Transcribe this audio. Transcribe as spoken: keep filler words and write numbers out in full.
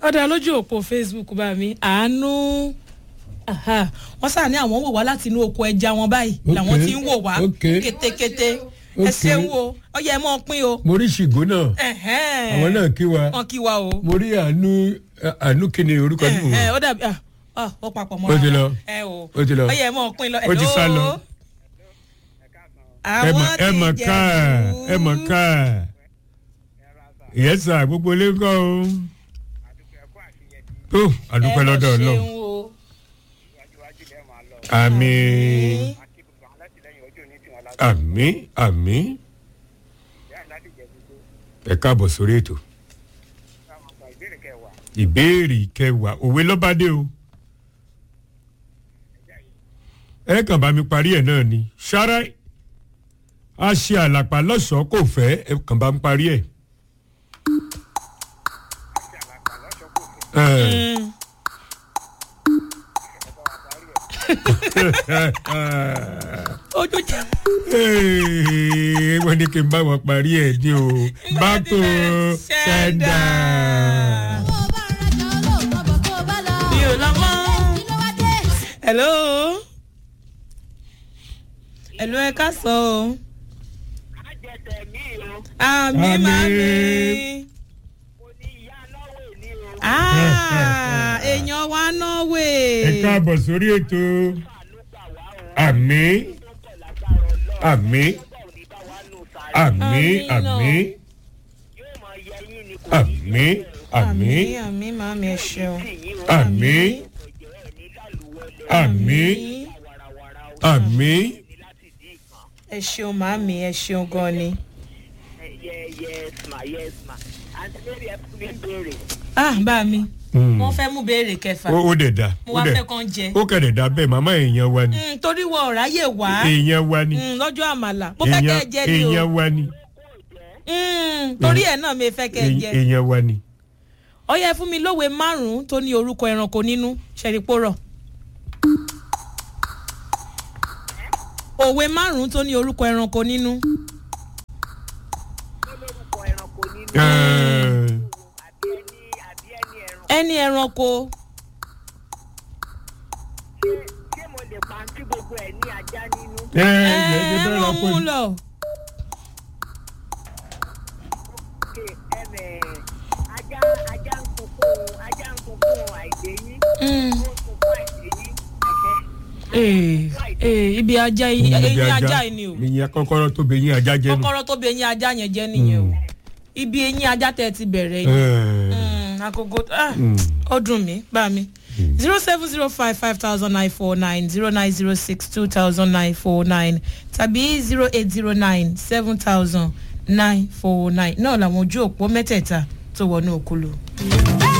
ọ̀dà lójú òpó Facebook bá mi àánú wọ́n sáà ní àwọn wò wá láti inú oko ẹja wọn báyìí làwọn ti ń wò wá kétékété ẹ ṣeun o ó yẹ mọ́ pín o. mo rí ṣìgó náà àwọn náà kí wa wọn kí wa o. mo rí àánú àánú kí ni orúkọ dùn o. ó dàbí ó papọ̀ mọ́ ó ti lọ ó ti lọ ó yẹ mọ́ pín lọ. ó ti sá lọ. ẹ mọ̀ ká ẹ mọ̀ ká ìyẹ́sà gbogbo ilé ń kọ́ o. tó àdúpẹ́ lọ́dọ̀ náà. àmín àmín àmín ẹ káàbọ̀ sórí ètò ìbéèrè kẹwàá òwe lọ́bàdé o ẹ kàn bá mi parí ẹ̀ náà ni ṣárá a ṣe àlàpà lọ́sọ̀ọ́ kò fẹ́ ẹ kàn bá mi parí ẹ̀. ojú jẹ. wọ́n ní kí n bá wọn parí ẹ̀ ní o bákò ṣẹ́dá. mi ò lọ mọ́. hello. hello ẹ ká sọ o. àmì màmí. èèyàn wa Norway. ẹ káàbọ̀ sórí ètò àmín àmín àmín àmín àmín àmín àmín màmí ẹ ṣeun. àmín àmín àmín. ẹ ṣeun màmí ẹ ṣeun gan ni. yes ma yes ma àǹtí mary ẹ fún mi ń béèrè. ah bá mi wọ́n fẹ́ mú béèrè kẹfà. ó dẹ̀ da mo wá fẹ́ kàn jẹ. ó kẹ̀dẹ̀ da bẹ́ẹ̀ màmá èèyàn wa ni. torí wọn ò ráyè wá. èèyàn wa ni. lọ́jọ́ àmàlà mo fẹ́ kẹ́ ẹ jẹ ni o. èèyàn wa ni. torí ẹ̀ náà mi fẹ́ kẹ́ ẹ jẹ. èèyàn wa ni. ó yẹ fún mi lówe márùn-ún tó ní orúkọ ẹranko nínú ṣẹ̀rípòrọ̀. òwe márùn-ún tó ní orúkọ ẹranko nínú. ẹni ẹranko. ṣé mo lè pa tí gbogbo ẹ ní ajá nínú. ẹ ẹ mo mú lọ. ajá ajá ń sunkún ajá ń sunkún àìdéyìn. ó ń sunkún àìdéyìn. ibi ajá eyín ajá ni o. ìyẹn kọ́kọ́rọ́ tó bẹ eyín ajá jẹ́ nù. kọ́kọ́rọ́ tó bẹ eyín ajá yẹn jẹ́ nìyẹn o. ibi eyín ajá tẹ ti bẹ̀rẹ̀ yẹn. agogo ó dùn mí bá mi. zero seven zero five five thousand nine four nine zero nine zero six two thousand nine four nine tàbí zero eight zero nine seven thousand nine four nine náà làwọn ojú òpó mẹ́tẹ̀ẹ̀ta tó wọnú òkúlu.